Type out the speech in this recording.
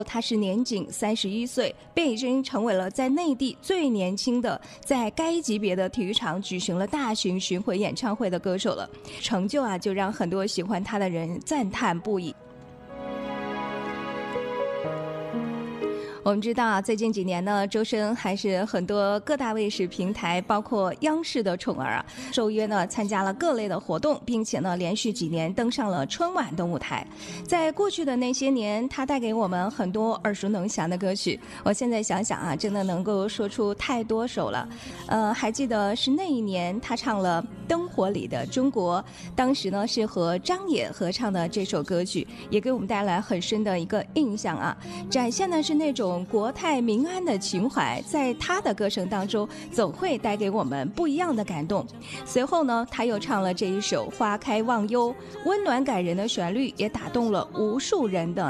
他是年仅31岁，便已经成为了在内地最年轻的在该级别的体育场举行了大型巡回演唱会的歌手了。成就就让很多喜欢他的人赞叹不已。我们知道最近几年呢，周深还是很多各大卫视平台包括央视的宠儿受约呢参加了各类的活动，并且呢连续几年登上了春晚的舞台。在过去的那些年，他带给我们很多耳熟能详的歌曲，我现在想想真的能够说出太多首了。还记得是那一年他唱了《灯火里的中国》，当时呢是和张也合唱的这首歌曲，也给我们带来很深的一个印象展现的是那种国泰民安的情怀，在他的歌声当中总会带给我们不一样的感动。随后呢，他又唱了这一首《花开忘忧》，温暖感人的旋律也打动了无数人的